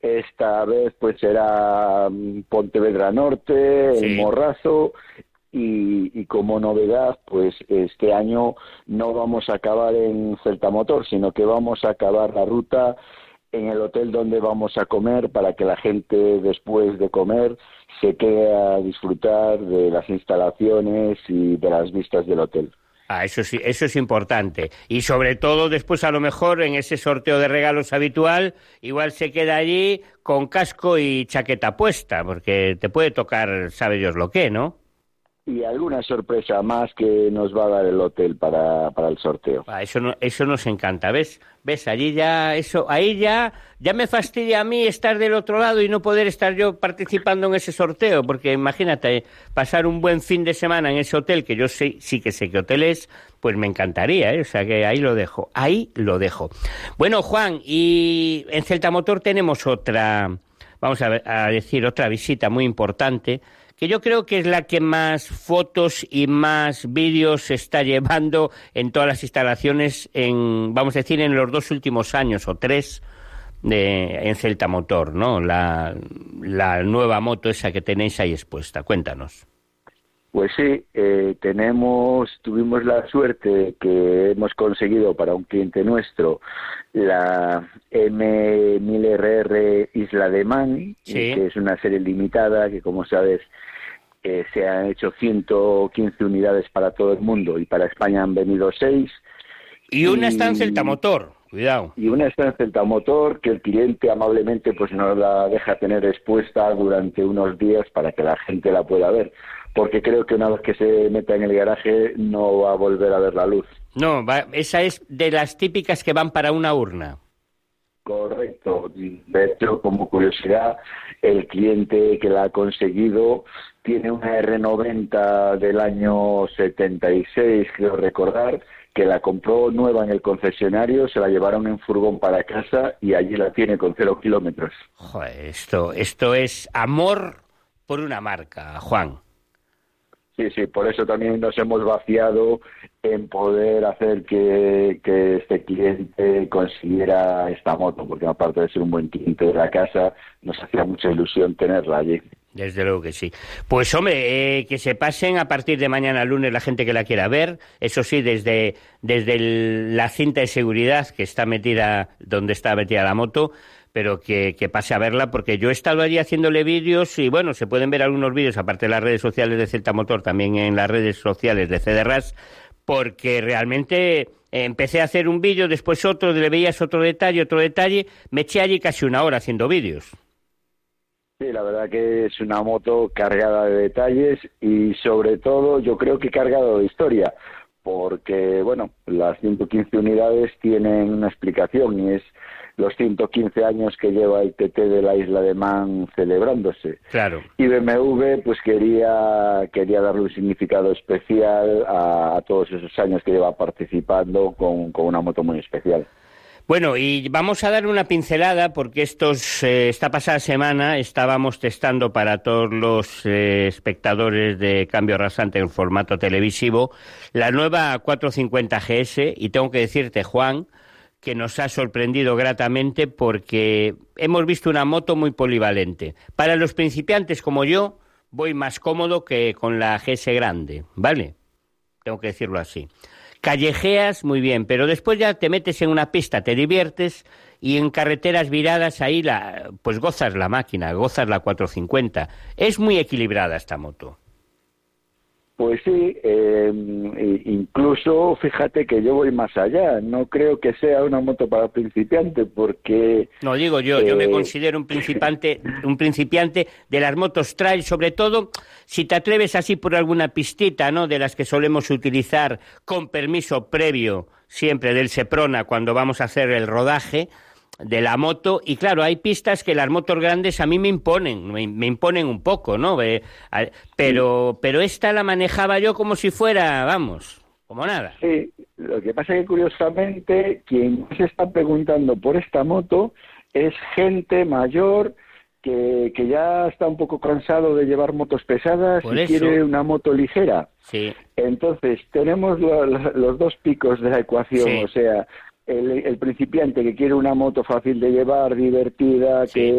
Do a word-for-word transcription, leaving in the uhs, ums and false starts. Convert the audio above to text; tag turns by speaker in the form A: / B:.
A: Esta vez pues será Pontevedra Norte, sí. El Morrazo, y, y como novedad, pues este año no vamos a acabar en Celta Motor, sino que vamos a acabar la ruta en el hotel donde vamos a comer, para que la gente después de comer se quede a disfrutar de las instalaciones y de las vistas del hotel.
B: Ah, eso sí, eso es importante. Y sobre todo después, a lo mejor, en ese sorteo de regalos habitual, igual se queda allí con casco y chaqueta puesta, porque te puede tocar, sabe Dios lo qué, ¿no?
A: Y alguna sorpresa más que nos va a dar el hotel para, para el sorteo.
B: Ah, eso no, eso nos encanta, ¿ves? ¿Ves? Allí ya, eso, ahí ya, ya me fastidia a mí estar del otro lado y no poder estar yo participando en ese sorteo, porque imagínate, pasar un buen fin de semana en ese hotel, que yo sé, sí que sé qué hotel es, pues me encantaría, ¿eh? O sea que ahí lo dejo, ahí lo dejo. Bueno, Juan, y en Celta Motor tenemos otra, vamos a, ver, a decir, otra visita muy importante, que yo creo que es la que más fotos y más vídeos se está llevando en todas las instalaciones, en, vamos a decir, en los dos últimos años o tres de, en Celta Motor, ¿no? La, la nueva moto esa que tenéis ahí expuesta. Cuéntanos.
A: Pues sí, eh, tenemos, tuvimos la suerte que hemos conseguido para un cliente nuestro la M mil R R Isla de Man, sí. Que es una serie limitada que, como sabes, eh, se han hecho ciento quince unidades para todo el mundo y para España han venido seis.
B: Y una y, está en Celta Motor, cuidado.
A: Y una está en Celta Motor, que el cliente amablemente pues nos la deja tener expuesta durante unos días para que la gente la pueda ver, porque creo que una vez que se meta en el garaje no va a volver a ver la luz.
B: No, va, esa es de las típicas que van para una urna.
A: Correcto. De hecho, como curiosidad, el cliente que la ha conseguido tiene una R noventa del año setenta y seis, creo recordar, que la compró nueva en el concesionario, se la llevaron en furgón para casa y allí la tiene con cero kilómetros.
B: Joder, esto, esto es amor por una marca, Juan.
A: Sí, sí, por eso también nos hemos vaciado en poder hacer que, que este cliente consiguiera esta moto, porque aparte de ser un buen cliente de la casa, nos hacía mucha ilusión tenerla allí.
B: Desde luego que sí. Pues hombre, eh, que se pasen a partir de mañana lunes la gente que la quiera ver, eso sí, desde, desde el, la cinta de seguridad que está metida, donde está metida la moto, pero que, que pase a verla, porque yo he estado allí haciéndole vídeos y bueno, se pueden ver algunos vídeos, aparte de las redes sociales de Celta Motor, también en las redes sociales de C D R A S, porque realmente empecé a hacer un vídeo, después otro, le veías otro detalle, otro detalle, me eché allí casi una hora haciendo vídeos.
A: Sí, la verdad que es una moto cargada de detalles y sobre todo yo creo que cargada de historia, porque bueno, las ciento quince unidades tienen una explicación y es los ciento quince años que lleva el T T de la Isla de Man celebrándose.
B: Claro.
A: Y B M W pues quería quería darle un significado especial a, a todos esos años que lleva participando con, con una moto muy especial.
B: Bueno, y vamos a dar una pincelada porque estos eh, esta pasada semana estábamos testando para todos los eh, espectadores de Cambio Rasante en formato televisivo la nueva cuatrocientos cincuenta G S y tengo que decirte, Juan, que nos ha sorprendido gratamente porque hemos visto una moto muy polivalente. Para los principiantes como yo, voy más cómodo que con la G S grande, ¿vale? Tengo que decirlo así. Callejeas muy bien, pero después ya te metes en una pista, te diviertes y en carreteras viradas ahí la, pues gozas la máquina, gozas la cuatrocientos cincuenta. Es muy equilibrada esta moto.
A: Pues sí, eh, incluso fíjate que yo voy más allá, no creo que sea una moto para principiantes porque...
B: No, digo yo, eh... yo me considero un principiante, un principiante de las motos trail, sobre todo si te atreves así por alguna pistita, ¿no?, de las que solemos utilizar con permiso previo siempre del Seprona cuando vamos a hacer el rodaje de la moto, y claro, hay pistas que las motos grandes a mí me imponen, me, me imponen un poco, ¿no? Eh, pero, pero esta la manejaba yo como si fuera, vamos, como nada.
A: Sí, lo que pasa es que curiosamente quien se está preguntando por esta moto es gente mayor que, que ya está un poco cansado de llevar motos pesadas
B: por
A: y
B: eso
A: quiere una moto ligera.
B: Sí.
A: Entonces, tenemos lo, lo, los dos picos de la ecuación, sí. O sea, El, el principiante que quiere una moto fácil de llevar, divertida, sí. que